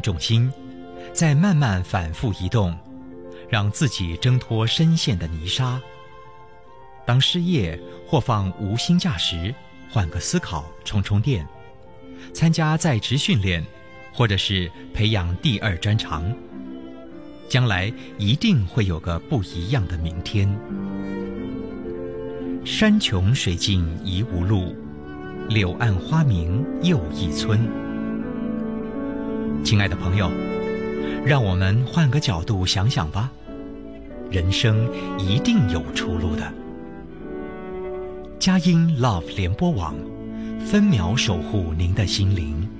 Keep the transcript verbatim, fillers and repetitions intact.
重心，再慢慢反复移动，让自己挣脱深陷的泥沙。当失业或放无薪假时，换个思考，充充电，参加在职训练，或者是培养第二专长，将来一定会有个不一样的明天。山穷水尽疑无路，柳暗花明又一村。亲爱的朋友，让我们换个角度想想吧，人生一定有出路的。佳音 Love 联播网，分秒守护您的心灵。